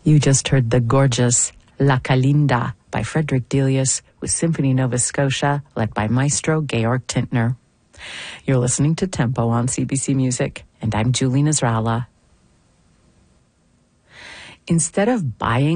You just heard the gorgeous La Calinda by Frederick Delius with Symphony Nova Scotia, led by Maestro Georg Tintner. You're listening to Tempo on CBC Music, and I'm Julie Nasrallah. Instead of buying